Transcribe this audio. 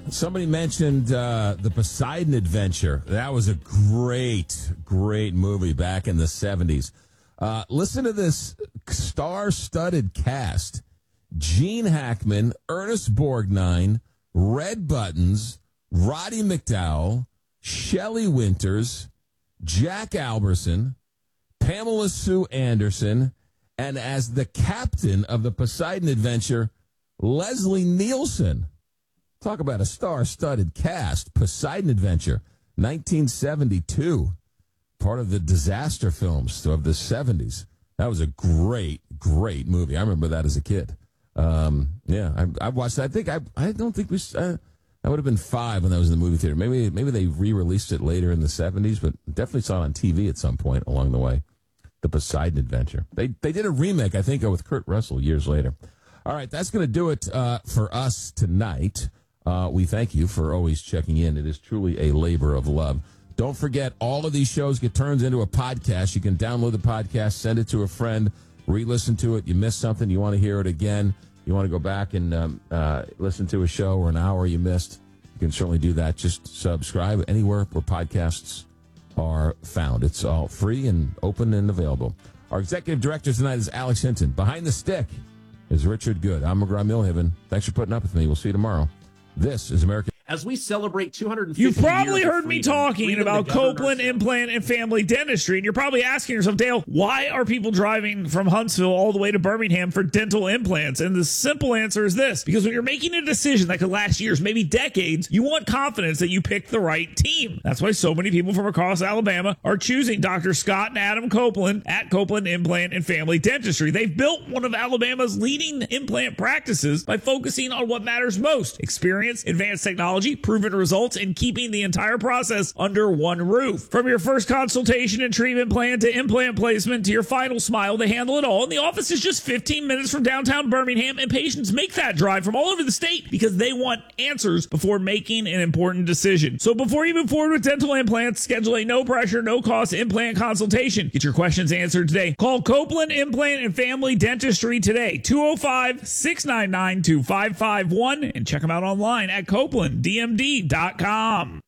Somebody mentioned the Poseidon Adventure. That was a great movie back in the 70s. Listen to this star-studded cast. Gene Hackman, Ernest Borgnine, Red Buttons, Roddy McDowell, Shelley Winters, Jack Alberson, Pamela Sue Anderson, and as the captain of the Poseidon Adventure, Leslie Nielsen. Talk about a star-studded cast. Poseidon Adventure, 1972. Part of the disaster films of the 70s. That was a great movie. I remember that as a kid. I watched that. I don't think we... I would have been 5 when that was in the movie theater. Maybe they re-released it later in the 70s, but definitely saw it on TV at some point along the way. The Poseidon Adventure. They did a remake, I think, with Kurt Russell years later. All right, that's going to do it for us tonight. We thank you for always checking in. It is truly a labor of love. Don't forget, all of these shows get turned into a podcast. You can download the podcast, send it to a friend, re-listen to it. You missed something, you want to hear it again. You want to go back and listen to a show or an hour you missed, you can certainly do that. Just subscribe anywhere where podcasts are found. It's all free and open and available. Our executive director tonight is Alex Hinton. Behind the stick is Richard Good. I'm McGraw-Milhaven. Thanks for putting up with me. We'll see you tomorrow. This is American. As we celebrate 250 You've probably years of heard me freedom, talking about Copeland Implant and Family Dentistry, and you're probably asking yourself, Dale, why are people driving from Huntsville all the way to Birmingham for dental implants? And the simple answer is this: because when you're making a decision that could last years, maybe decades, you want confidence that you picked the right team. That's why so many people from across Alabama are choosing Dr. Scott and Adam Copeland at Copeland Implant and Family Dentistry. They've built one of Alabama's leading implant practices by focusing on what matters most: experience, advanced technology, proven results, and keeping the entire process under one roof. From your first consultation and treatment plan to implant placement to your final smile, they handle it all. And the office is just 15 minutes from downtown Birmingham, and patients make that drive from all over the state because they want answers before making an important decision. So before you move forward with dental implants, schedule a no-pressure, no-cost implant consultation. Get your questions answered today. Call Copeland Implant and Family Dentistry today, 205-699-2551, and check them out online at CopelandDMD.com.